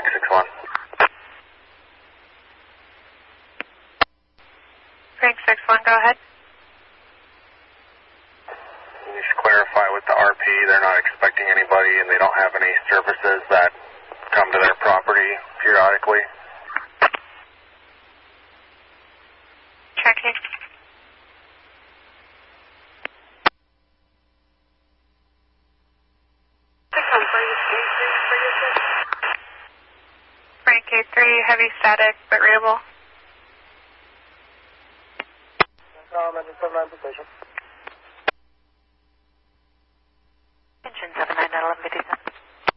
Frank 6-1. Frank 6-1, go ahead. You should clarify with the RP, they're not expecting anybody and they don't have any services that come to their property periodically. Checking. Frank 8-3, heavy static, but readable. Engine 79 at 1157.